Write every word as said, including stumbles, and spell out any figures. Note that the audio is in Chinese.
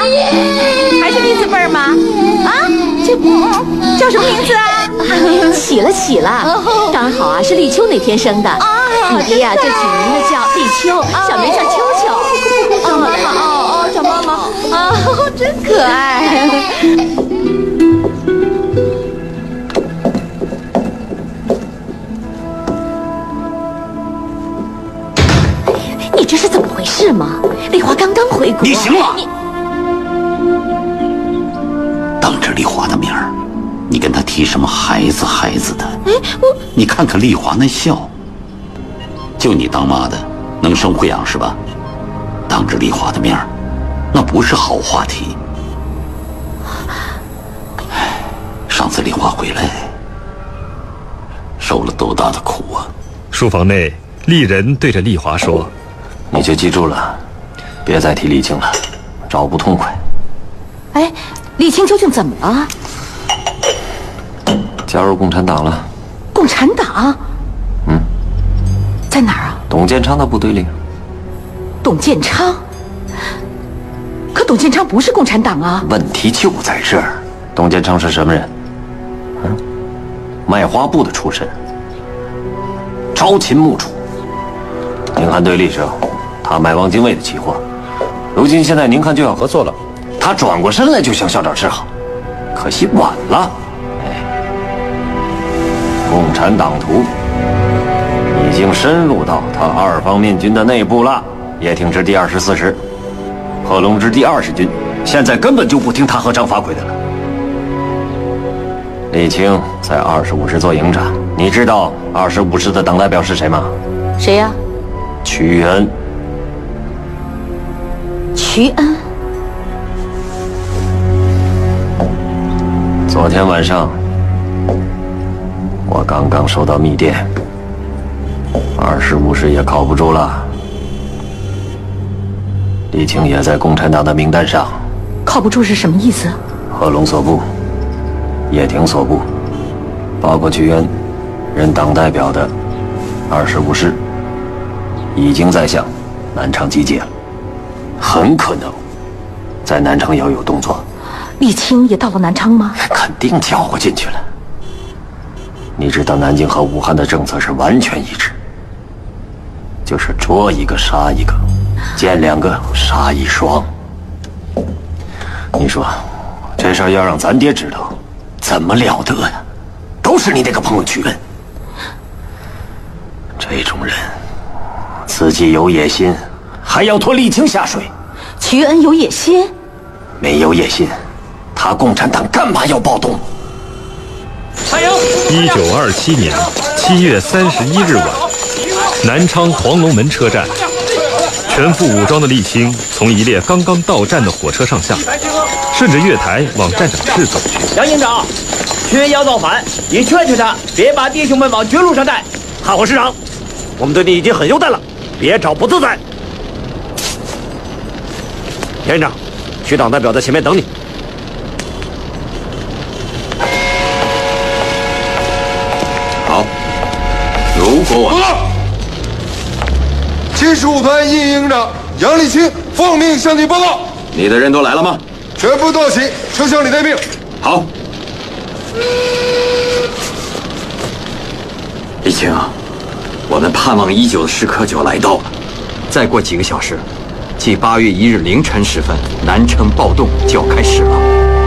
还是立字辈吗？啊，这叫什么名字啊？ 喜了喜了，刚好啊是立秋那天生的。你爹呀就起名字叫立秋，小名叫秋秋。 小妈妈，哦哦，小妈妈，啊，真可爱。 你这是怎么回事吗？丽华刚刚回国。 你行了。 你当着丽华的面儿，你跟她提什么孩子孩子的？ 哎，我你看看丽华那笑。就你当妈的，能生会养是吧？当着丽华的面儿，那不是好话题。唉，上次丽华回来，受了多大的苦啊！ 书房内，丽人对着丽华说：“ 你就记住了，别再提丽青了，找不痛快。” 哎，丽青究竟怎么了？ 加入共产党了。 共产党？ 嗯， 在哪儿啊？ 董建昌的部队里。 董建昌？可董建昌不是共产党啊！ 问题就在这儿。董建昌是什么人？嗯，卖花布的出身，朝秦暮楚。宁汉对立时，他卖汪精卫的期货。如今现在宁汉就要合作了，他转过身来就向校长示好，可惜晚了。哎，共产党徒已经深入到他二方面军的内部了。叶挺之第二十四师，贺龙之第二十军，现在根本就不听他和张发奎的了。李青在二十五师做营长，你知道二十五师的党代表是谁吗？ 谁呀？ 瞿恩。 瞿恩。 昨天晚上，我刚刚收到密电，二十五师也靠不住了。李青也在共产党的名单上。 靠不住是什么意思？ 贺龙所部、叶挺所部，包括瞿恩任党代表的二十五师，已经在向南昌集结了，很可能在南昌要有动作。 李青也到了南昌吗？ 肯定搅和进去了。你知道南京和武汉的政策是完全一致，就是捉一个杀一个，见两个杀一双。你说这事儿要让咱爹知道，怎么了得呀？都是你那个朋友瞿恩，这种人自己有野心，还要拖李青下水。 瞿恩有野心？ 没有野心，他共产党干嘛要暴动？ 一九二七年七月三十一日晚，南昌黄龙门车站，全副武装的李青从一列刚刚到站的火车上下，顺着月台往站长室走去。 杨营长，瞿恩要造反，你劝劝他，别把弟兄们往绝路上带。 汉火师长，我们对你已经很优待了，别找不自在。连长，区党代表在前面等你。 好，如果我七十五团一营长杨立青奉命向你报告。 你的人都来了吗？ 全部到齐，车厢里待命。 好。李青，我们盼望已久的时刻就要来到了。再过几个小时，即八月一日凌晨时分，南城暴动就要开始了。